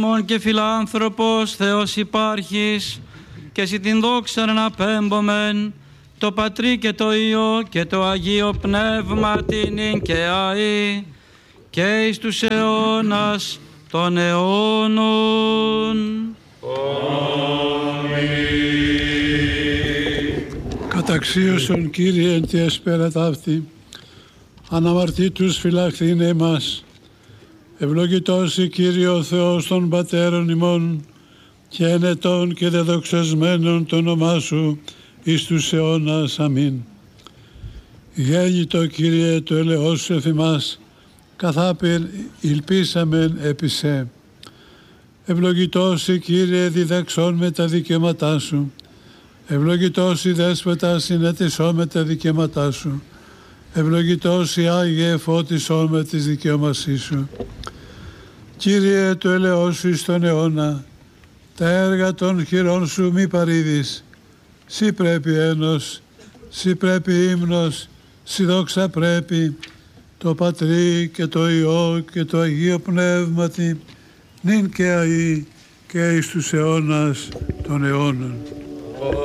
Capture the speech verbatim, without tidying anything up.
Μον και φιλάνθρωπος Θεός υπάρχεις, και εσύ την δόξα να απέμπομεν, το Πατρί και το Υιό και το Αγίο Πνεύμα την και αεί, και εις τους αιώνας των αιώνων. Καταξίωσον Κύριε εν τη έσπερα ταύτη, αναμαρτήτους φυλαχθήνε εμάς. Ευλογητός η Κύριε ο Θεός των Πατέρων ημών, και ενετών και δεδοξασμένων το όνομά Σου εις τους αιώνας. Αμήν. Γέλητο Κύριε το ελεός Σου εφ' ημάς, καθάπερ ηλπίσαμεν επί Σε. Ευλογητός η Κύριε διδαξών με τα δικαιώματά Σου, ευλογητός η Δέσποτα συνέτησόν με τα δικαιώματά Σου, ευλογητός η Άγιε φώτισόν με τις δικαιώμασή Σου. Κύριε το ελεός Σου εις τον αιώνα, τα έργα των χειρών Σου μη παρήδεις. Συ πρέπει ένος, Συ πρέπει ύμνος, Συ δόξα πρέπει, το Πατρί και το Υιό και το Αγίο Πνεύματι, νυν και αεί και εις τους αιώνας των αιώνων.